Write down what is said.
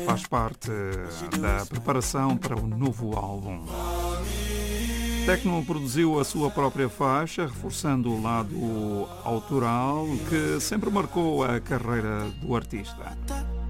faz parte da preparação para o novo álbum. Tecno produziu a sua própria faixa, reforçando o lado autoral que sempre marcou a carreira do artista.